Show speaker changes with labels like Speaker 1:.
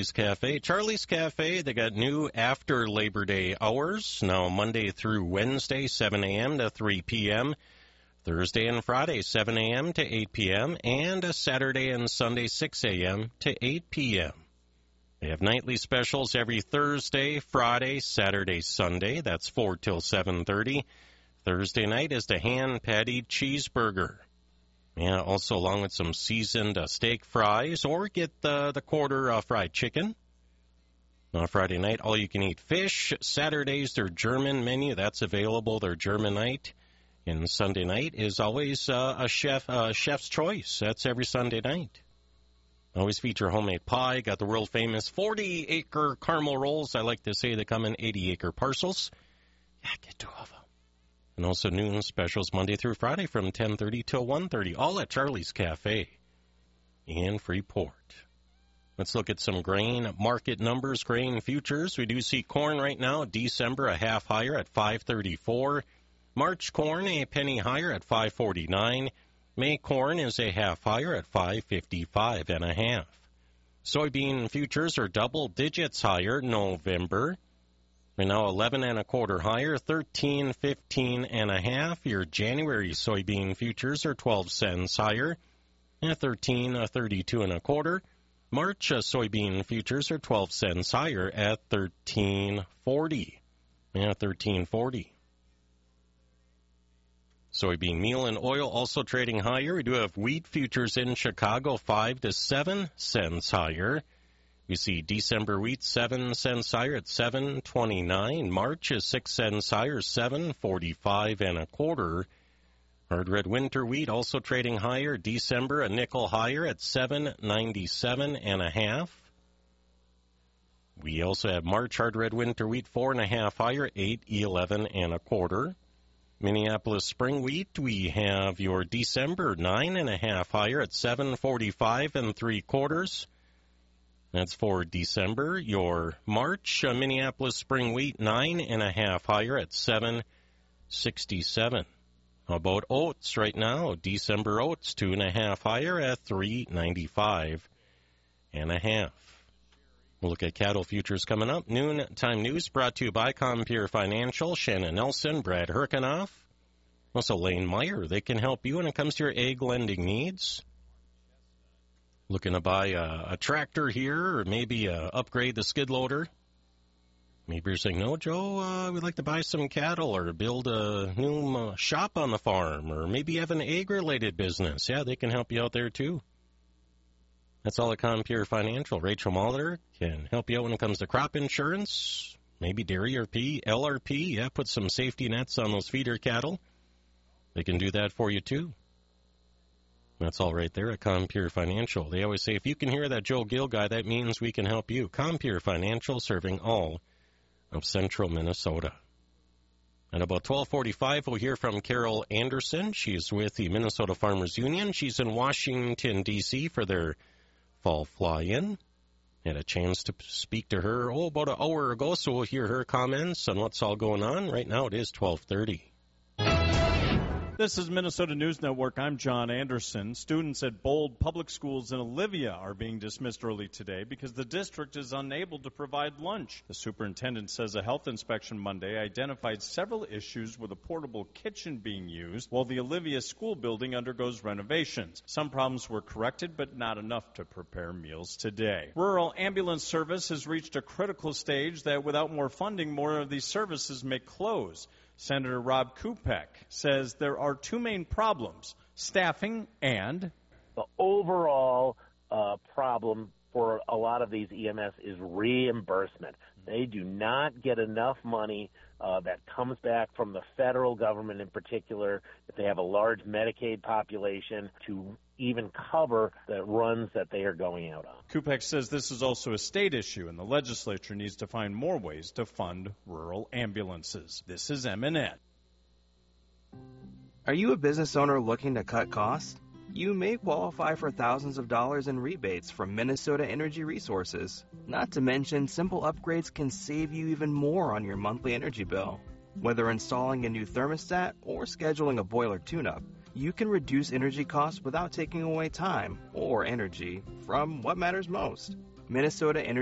Speaker 1: Charlie's Cafe. Charlie's Cafe, they got new after Labor Day hours, now Monday through Wednesday, 7 a.m. to 3 p.m., Thursday and Friday, 7 a.m. to 8 p.m., and a Saturday and Sunday, 6 a.m. to 8 p.m. They have nightly specials every Thursday, Friday, Saturday, Sunday. That's 4 till 7:30. Thursday night is the hand-patted cheeseburger. Yeah, also along with some seasoned steak fries, or get the quarter fried chicken. Friday night, all-you-can-eat fish. Saturdays, their German menu. That's available, their German night. And Sunday night is always a chef's choice. That's every Sunday night. Always feature homemade pie. Got the world-famous 40-acre caramel rolls. I like to say they come in 80-acre parcels. Yeah, get 2 of them. And also noon specials Monday through Friday from 10:30 till 1:30. All at Charlie's Cafe in Freeport. Let's look at some grain market numbers, grain futures. We do see corn right now, December a half higher at $5.34. March corn a penny higher at $5.49. May corn is a half higher at $5.55 and a half. Soybean futures are double digits higher November. Right now 11 and a quarter higher, 13.15 and a half. Your January soybean futures are 12 cents higher at 13.32 and a quarter. March soybean futures are 12 cents higher at 13.40. Yeah, 13.40. Soybean meal and oil also trading higher. We do have wheat futures in Chicago 5 to 7 cents higher. We see December wheat 7 cents higher at $7.29. March is 6 cents higher, $7.45 and a quarter. Hard red winter wheat also trading higher. December a nickel higher at $7.97 and a half. We also have March hard red winter wheat 4.5 higher, $8.11 and a quarter. Minneapolis spring wheat, we have your December 9.5 higher at $7.45 and 3/4. That's for December. Your March Minneapolis spring wheat 9.5 higher at $7.67. How about oats right now? December oats 2.5 higher at $3.95 and a half. We'll look at cattle futures coming up. Noontime news brought to you by Compeer Financial, Shannon Nelson, Brad Herkenoff. Also Lane Meyer. They can help you when it comes to your ag lending needs. Looking to buy a tractor here, or maybe upgrade the skid loader. Maybe you're saying, no, Joe, we'd like to buy some cattle or build a new shop on the farm, or maybe you have an ag-related business. Yeah, they can help you out there, too. That's all at Compeer Financial. Rachel Mahler can help you out when it comes to crop insurance, maybe dairy or LRP. Yeah, put some safety nets on those feeder cattle. They can do that for you, too. That's all right there at Compeer Financial. They always say, if you can hear that Joe Gill guy, that means we can help you. Compeer Financial, serving all of central Minnesota. At about 12:45, we'll hear from Carol Anderson. She's with the Minnesota Farmers Union. She's in Washington, D.C. for their fall fly-in. Had a chance to speak to her, about an hour ago, so we'll hear her comments on what's all going on. Right now it is 12:30.
Speaker 2: This is Minnesota News Network. I'm John Anderson. Students at Bold Public Schools in Olivia are being dismissed early today because the district is unable to provide lunch. The superintendent says a health inspection Monday identified several issues with a portable kitchen being used while the Olivia school building undergoes renovations. Some problems were corrected, but not enough to prepare meals today. Rural ambulance service has reached a critical stage that without more funding, more of these services may close. Senator Rob Kupek says there are two main problems, staffing and
Speaker 3: the overall problem for a lot of these EMS is reimbursement. They do not get enough money that comes back from the federal government in particular, if they have a large Medicaid population, to even cover the runs that they are going out on.
Speaker 2: Kupek says this is also a state issue, and the legislature needs to find more ways to fund rural ambulances. This is MNN.
Speaker 4: Are you a business owner looking to cut costs? You may qualify for thousands of dollars in rebates from Minnesota Energy Resources. Not to mention, simple upgrades can save you even more on your monthly energy bill. Whether installing a new thermostat or scheduling a boiler tune-up, you can reduce energy costs without taking away time or energy from what matters most. Minnesota Energy